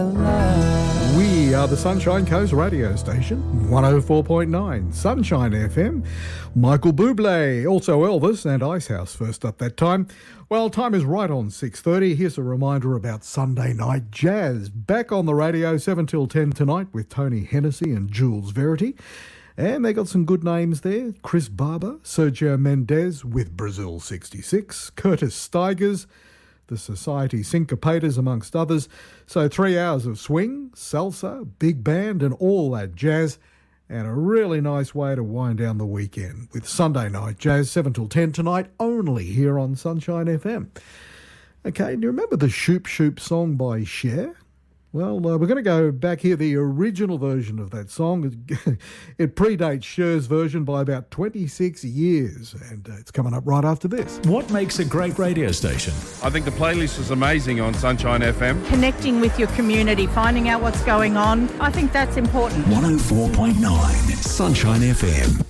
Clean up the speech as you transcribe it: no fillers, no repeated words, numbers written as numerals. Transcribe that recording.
We are the Sunshine Coast radio station, 104.9 Sunshine FM. Michael Bublé, also Elvis and Icehouse first up that time. Well, time is right on 6:30. Here's a reminder about Sunday Night Jazz. Back on the radio 7 till 10 tonight with Tony Hennessy and Jules Verity. And they got some good names there. Chris Barber, Sergio Mendes with Brazil 66, Curtis Stigers, the Society Syncopators, amongst others. So 3 hours of swing, salsa, big band and all that jazz, and a really nice way to wind down the weekend with Sunday Night Jazz, 7 till 10 tonight, only here on Sunshine FM. Okay, do you remember the Shoop Shoop song by Cher? Well, we're going to go back here, the original version of that song. It predates Cher's version by about 26 years, and it's coming up right after this. What makes a great radio station? I think the playlist is amazing on Sunshine FM. Connecting with your community, finding out what's going on, I think that's important. 104.9 Sunshine FM.